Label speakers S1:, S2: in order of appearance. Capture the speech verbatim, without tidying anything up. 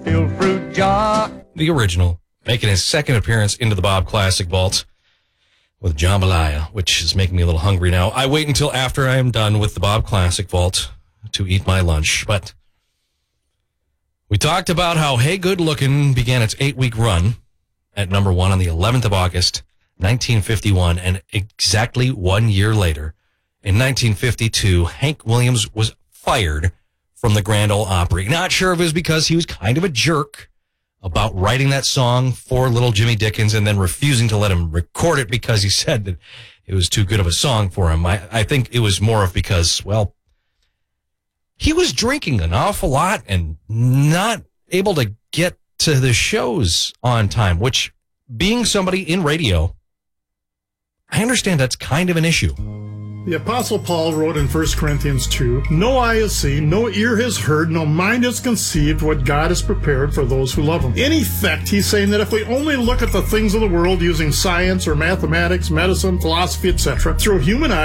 S1: Steel fruit jar.
S2: The original, making his second appearance into the Bob Classic Vault with Jambalaya, which is making me a little hungry now. I wait until after I am done with the Bob Classic Vault to eat my lunch, but we talked about how Hey Good Lookin' began its eight-week run at number one on the eleventh of August, nineteen fifty-one, and exactly one year later, in nineteen fifty-two, Hank Williams was fired from the Grand Ole Opry. Not sure if it was because he was kind of a jerk about writing that song for little Jimmy Dickens and then refusing to let him record it because he said that it was too good of a song for him. I, I think it was more of because, well, he was drinking an awful lot and not able to get to the shows on time, which, being somebody in radio, I understand that's kind of an issue.
S3: The Apostle Paul wrote in First Corinthians two, "No eye has seen, no ear has heard, no mind has conceived what God has prepared for those who love him." In effect, he's saying that if we only look at the things of the world using science or mathematics, medicine, philosophy, et cetera, through human eyes,